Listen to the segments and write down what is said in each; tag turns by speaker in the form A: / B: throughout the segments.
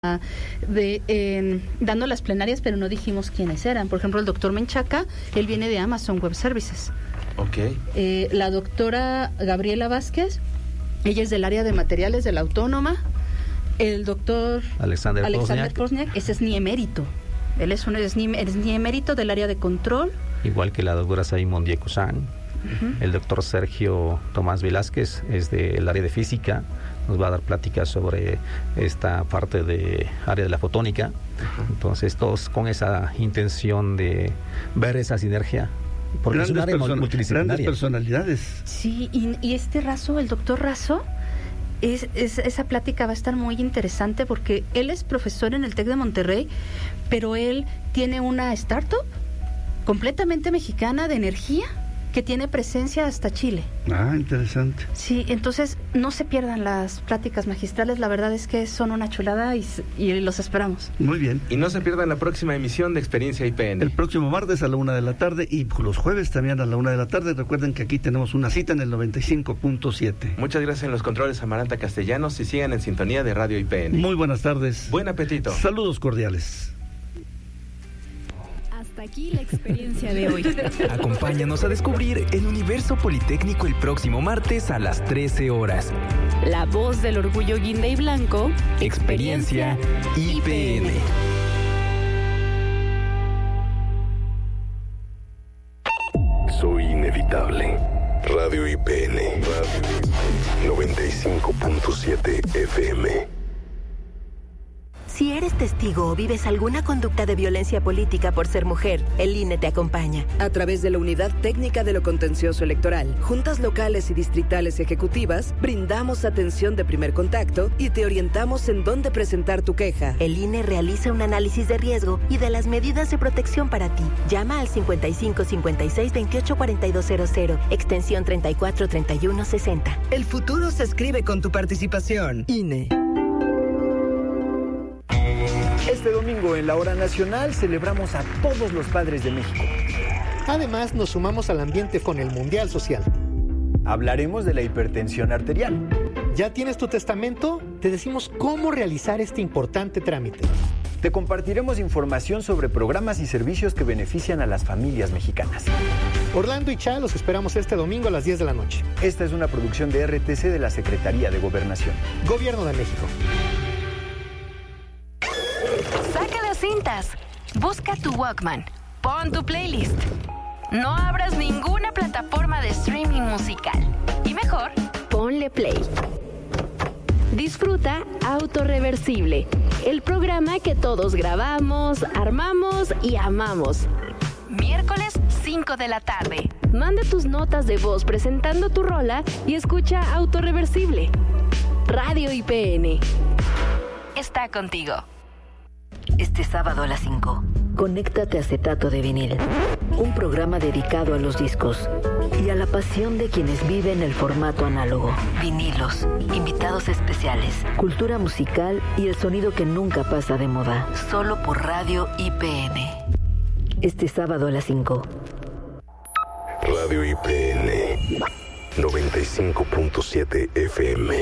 A: dando las plenarias, pero no dijimos quiénes eran. Por ejemplo, el doctor Menchaca, él viene de Amazon Web Services.
B: Okay.
A: La doctora Gabriela Vázquez, ella es del área de materiales de la Autónoma. El doctor Alexander Pozniak, ese es ni emérito. Él es ni emérito del área de control.
C: Igual que la doctora Saimon Diekusan. Uh-huh. El doctor Sergio Tomás Velázquez es del área de física. Nos va a dar pláticas sobre esta parte de área de la fotónica. Uh-huh. Entonces, todos con esa intención de ver esa sinergia. Porque
D: grandes
C: es un área multidisciplinaria.
D: Grandes personalidades.
A: Sí, y este Razo, el doctor Razo, esa plática va a estar muy interesante porque él es profesor en el TEC de Monterrey, pero él tiene una startup completamente mexicana de energía que tiene presencia hasta Chile.
D: Ah, interesante.
A: Sí, entonces no se pierdan las pláticas magistrales, la verdad es que son una chulada y los esperamos.
D: Muy bien.
B: Y no se pierdan la próxima emisión de Experiencia IPN.
D: El próximo martes a la 1:00 p.m. y los jueves también a la 1:00 p.m. Recuerden que aquí tenemos una cita en el 95.7.
B: Muchas gracias en los controles, Amaranta Castellanos, y sigan en sintonía de Radio IPN.
D: Muy buenas tardes.
B: Buen apetito.
D: Saludos cordiales.
E: Hasta aquí la experiencia de hoy.
F: Acompáñanos a descubrir el universo politécnico el próximo martes a las 13 horas.
E: La voz del orgullo guinda y blanco.
F: Experiencia IPN.
G: Soy inevitable. Radio IPN. Radio 95.7 FM.
H: Si eres testigo o vives alguna conducta de violencia política por ser mujer, el INE te acompaña.
I: A través de la Unidad Técnica de lo Contencioso Electoral, juntas locales y distritales ejecutivas, brindamos atención de primer contacto y te orientamos en dónde presentar tu queja.
H: El INE realiza un análisis de riesgo y de las medidas de protección para ti. Llama al 55 56 28 4200, extensión 34 31 60.
I: El futuro se escribe con tu participación. INE.
J: Este domingo en la Hora Nacional celebramos a todos los padres de México.
K: Además, nos sumamos al ambiente con el Mundial Social.
J: Hablaremos de la hipertensión arterial.
K: ¿Ya tienes tu testamento? Te decimos cómo realizar este importante trámite.
J: Te compartiremos información sobre programas y servicios que benefician a las familias mexicanas.
K: Orlando y Cha los esperamos este domingo a las 10 de la noche.
J: Esta es una producción de RTC de la Secretaría de Gobernación.
K: Gobierno de México.
L: Saca las cintas, busca tu Walkman, pon tu playlist. No abras ninguna plataforma de streaming musical. Y mejor, ponle play. Disfruta Autorreversible, el programa que todos grabamos, armamos y amamos. Miércoles 5 de la tarde. Manda tus notas de voz presentando tu rola y escucha Autorreversible. Radio IPN está contigo.
H: Este sábado a las 5, conéctate a Acetato de Vinil, un programa dedicado a los discos y a la pasión de quienes viven el formato análogo. Vinilos, invitados especiales, cultura musical y el sonido que nunca pasa de moda. Solo por Radio IPN. Este sábado a las 5.
G: Radio IPN 95.7 FM.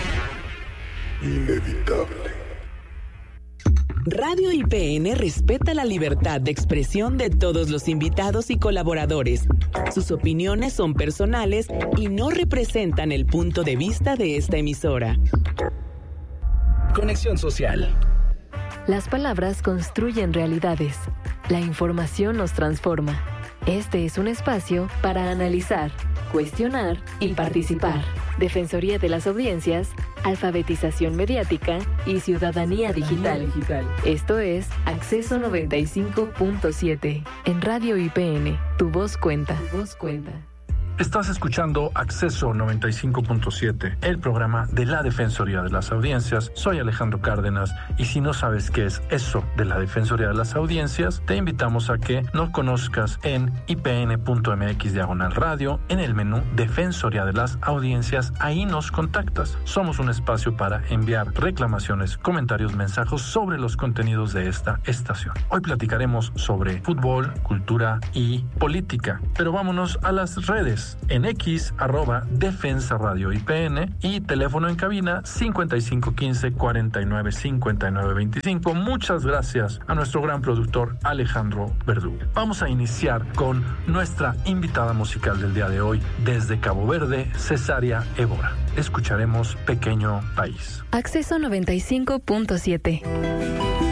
G: Inevitable.
M: Radio IPN respeta la libertad de expresión de todos los invitados y colaboradores. Sus opiniones son personales y no representan el punto de vista de esta emisora.
F: Conexión social.
N: Las palabras construyen realidades. La información nos transforma. Este es un espacio para analizar, cuestionar y participar. Defensoría de las audiencias, alfabetización mediática y ciudadanía digital. Esto es Acceso 95.7. En Radio IPN, tu voz cuenta.
O: Estás escuchando Acceso 95.7, el programa de la Defensoría de las Audiencias. Soy Alejandro Cárdenas y si no sabes qué es eso de la Defensoría de las Audiencias, te invitamos a que nos conozcas en ipn.mx/radio, en el menú Defensoría de las Audiencias. Ahí nos contactas. Somos un espacio para enviar reclamaciones, comentarios, mensajes sobre los contenidos de esta estación. Hoy platicaremos sobre fútbol, cultura y política, pero vámonos a las redes. redes, en X, @Defensa Radio IPN, y teléfono en cabina 5515-495925. Muchas gracias a nuestro gran productor Alejandro Verdugo. Vamos a iniciar con nuestra invitada musical del día de hoy, desde Cabo Verde, Cesárea Évora. Escucharemos Pequeño País.
N: Acceso 95.7.